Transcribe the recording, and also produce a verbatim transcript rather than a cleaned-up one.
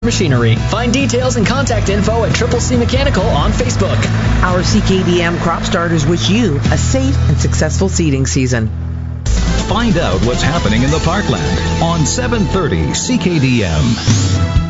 machinery. Find details and contact info at Triple C Mechanical on Facebook. Our C K D M crop starters wish you a safe and successful seeding season. Find out what's happening in the Parkland on seven thirty C K D M.